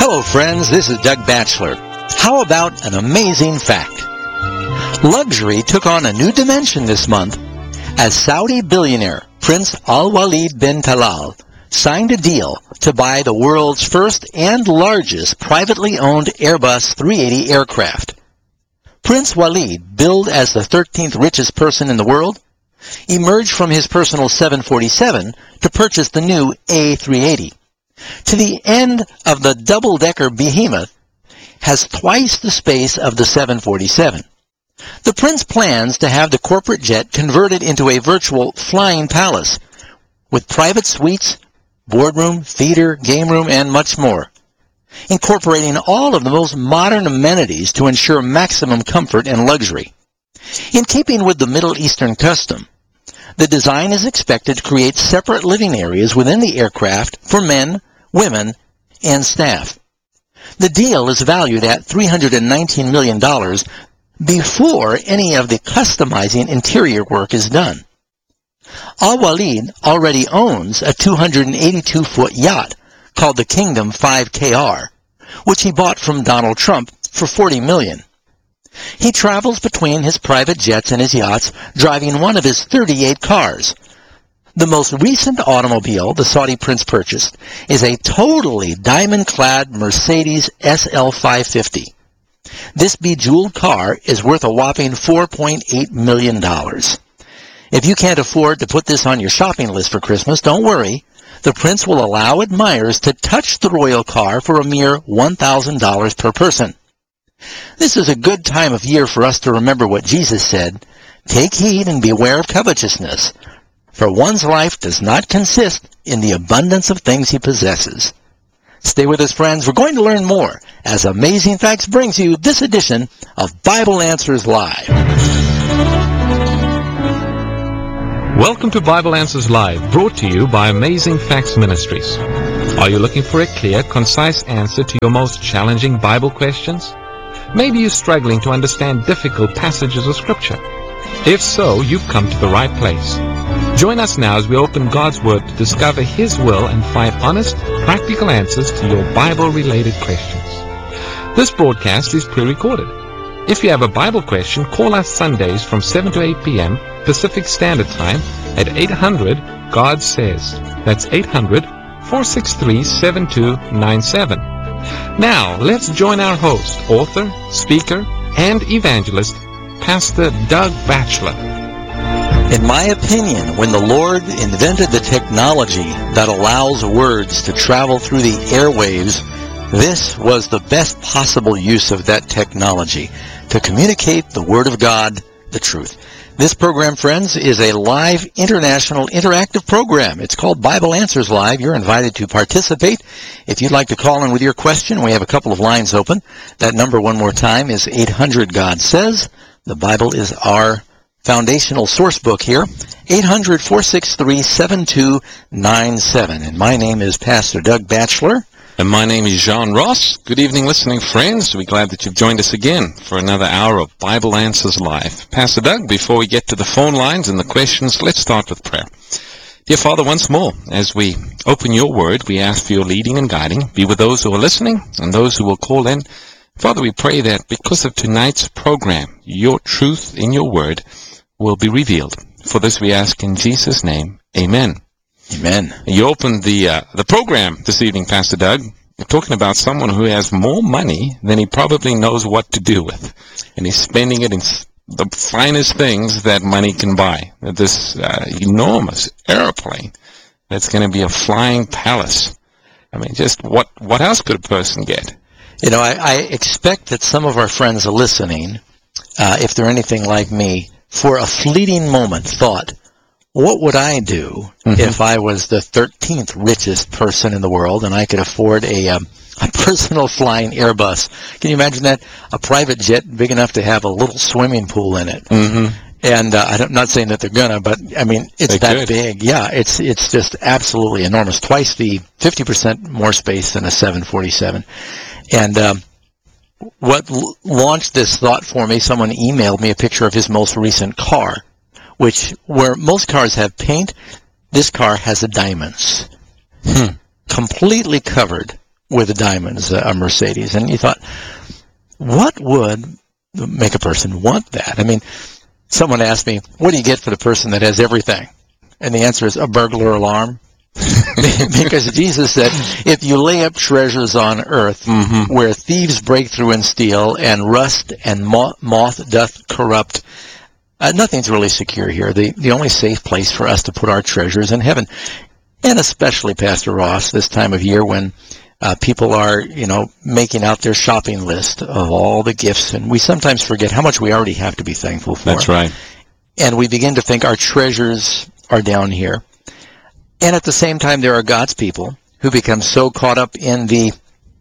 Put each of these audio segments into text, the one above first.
Hello friends, this is Doug Batchelor. How about an amazing fact? Luxury took on a new dimension this month as Saudi billionaire Prince Al-Walid bin Talal signed a deal to buy the world's first and largest privately owned Airbus 380 aircraft. Prince Walid, billed as the 13th richest person in the world, emerged from his personal 747 to purchase the new A380. To the end of the double-decker behemoth has twice the space of the 747. The prince plans to have the corporate jet converted into a virtual flying palace with private suites, boardroom, theater, game room, and much more, incorporating all of the most modern amenities to ensure maximum comfort and luxury. In keeping with the Middle Eastern custom, the design is expected to create separate living areas within the aircraft for men, women, and staff. The deal is valued at $319 million before any of the customizing interior work is done. Al-Walid already owns a 282-foot yacht called the Kingdom 5KR, which he bought from Donald Trump for $40 million. He travels between his private jets and his yachts, driving one of his 38 cars. The most recent automobile the Saudi prince purchased is a totally diamond-clad Mercedes SL 550. This bejeweled car is worth a whopping $4.8 million. If you can't afford to put this on your shopping list for Christmas, don't worry. The prince will allow admirers to touch the royal car for a mere $1,000 per person. This is a good time of year for us to remember what Jesus said, "Take heed and beware of covetousness, for one's life does not consist in the abundance of things he possesses." Stay with us, friends. We're going to learn more as Amazing Facts brings you this edition of Bible Answers Live. Welcome to Bible Answers Live, brought to you by Amazing Facts Ministries. Are you looking for a clear, concise answer to your most challenging Bible questions? Maybe you're struggling to understand difficult passages of Scripture. If so, you've come to the right place. Join us now as we open God's Word to discover His will and find honest, practical answers to your Bible-related questions. This broadcast is pre-recorded. If you have a Bible question, call us Sundays from 7 to 8 p.m. Pacific Standard Time at 800-GOD-SAYS. That's 800-463-7297. Now, let's join our host, author, speaker, and evangelist, Pastor Doug Batchelor. In my opinion, when the Lord invented the technology that allows words to travel through the airwaves, this was the best possible use of that technology to communicate the Word of God, the truth. This program, friends, is a live international interactive program. It's called Bible Answers Live. You're invited to participate. If you'd like to call in with your question, we have a couple of lines open. That number, one more time, is 800-GOD-SAYS. The Bible is our foundational source book here, 800-463-7297. And my name is Pastor Doug Batchelor. And my name is John Ross. Good evening, listening friends. We're glad that you've joined us again for another hour of Bible Answers Live. Pastor Doug, before we get to the phone lines and the questions, let's start with prayer. Dear Father, once more, as we open your word, we ask for your leading and guiding. Be with those who are listening and those who will call in. Father, we pray that because of tonight's program, your truth in your word will be revealed. For this we ask in Jesus' name, amen. Amen. You opened the program this evening, Pastor Doug. You're talking about someone who has more money than he probably knows what to do with. And he's spending it in the finest things that money can buy. This enormous airplane that's going to be a flying palace. I mean, just what else could a person get? You know, I expect that some of our friends are listening, if they're anything like me, for a fleeting moment thought, what would I do if I was the 13th richest person in the world and I could afford a personal flying Airbus? Can you imagine that? A private jet big enough to have a little swimming pool in it. And I'm not saying that they're gonna, but I mean, it's that big. Yeah, it's just absolutely enormous. Twice the 50% more space than a 747. And what launched this thought for me, someone emailed me a picture of his most recent car, which, where most cars have paint, this car has diamonds. Completely covered with the diamonds, a Mercedes. And you thought, what would make a person want that? I mean, someone asked me, what do you get for the person that has everything? And the answer is a burglar alarm. Because Jesus said, if you lay up treasures on earth where thieves break through and steal, and rust and moth doth corrupt, nothing's really secure here. The only safe place for us to put our treasures in heaven. And especially, Pastor Ross, this time of year when people are, making out their shopping list of all the gifts, and we sometimes forget how much we already have to be thankful for. That's right. And we begin to think our treasures are down here. And at the same time, there are God's people who become so caught up in the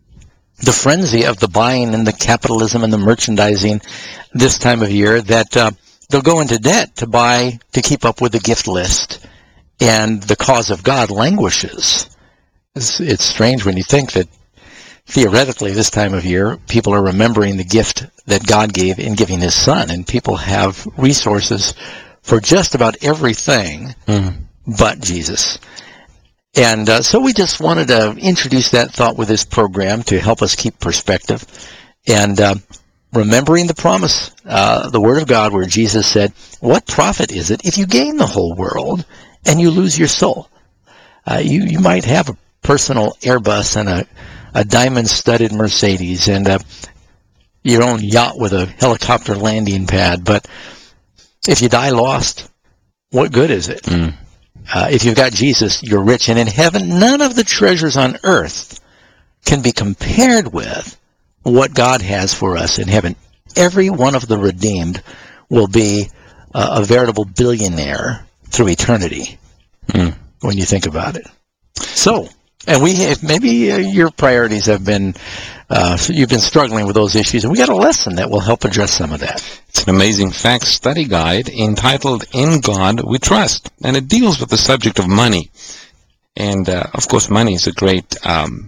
frenzy of the buying and the capitalism and the merchandising this time of year that they'll go into debt to keep up with the gift list. And the cause of God languishes. It's strange when you think that theoretically this time of year, people are remembering the gift that God gave in giving His Son. And people have resources for just about everything but Jesus. And so we just wanted to introduce that thought with this program to help us keep perspective. And remembering the promise, the Word of God, where Jesus said, what profit is it if you gain the whole world and you lose your soul? You might have a personal Airbus and a diamond-studded Mercedes and your own yacht with a helicopter landing pad, but if you die lost, what good is it? If you've got Jesus, you're rich. And in heaven, none of the treasures on earth can be compared with what God has for us in heaven. Every one of the redeemed will be a veritable billionaire through eternity when you think about it. So, and maybe your priorities have been, you've been struggling with those issues, and we got a lesson that will help address some of that. It's an amazing facts study guide entitled In God We Trust, and it deals with the subject of money. And, of course, money is a great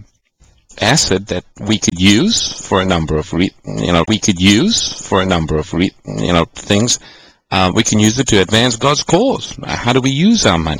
asset that we could use for a number of things. We can use it to advance God's cause. How do we use our money?